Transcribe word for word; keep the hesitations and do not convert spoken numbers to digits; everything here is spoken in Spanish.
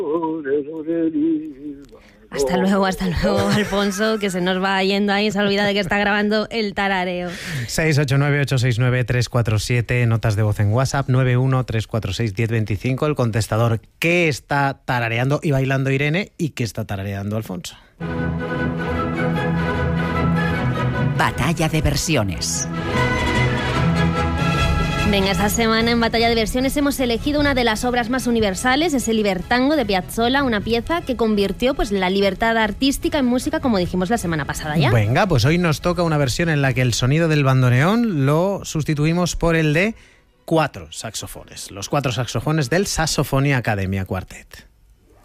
Hasta luego, hasta luego, Alfonso, que se nos va yendo ahí, se ha olvidado de que está grabando el tarareo. seis ocho nueve ocho seis nueve tres cuatro siete, notas de voz en WhatsApp, nueve uno tres cuatro seis uno cero dos cinco, el contestador. ¿Qué está tarareando y bailando Irene y qué está tarareando Alfonso? Batalla de versiones. Venga, esta semana en Batalla de Versiones hemos elegido una de las obras más universales, es el Libertango de Piazzolla, una pieza que convirtió pues la libertad artística en música, como dijimos la semana pasada ya. Venga, pues hoy nos toca una versión en la que el sonido del bandoneón lo sustituimos por el de cuatro saxofones, los cuatro saxofones del Saxophony Academia Quartet.